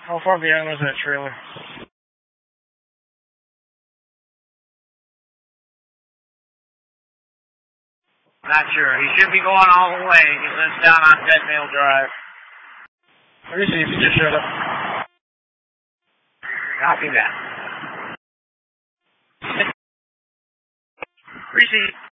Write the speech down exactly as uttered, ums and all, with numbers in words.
How far behind was that trailer? Not sure. He should be going all the way. He lives down on Deadnail Drive. Let me see if he just showed up. Copy that. Receive.